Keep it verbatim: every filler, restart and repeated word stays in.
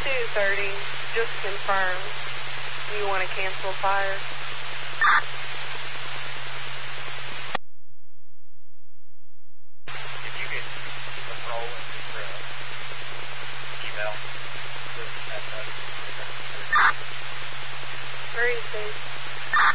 two thirty, just confirmed. You want to cancel fire?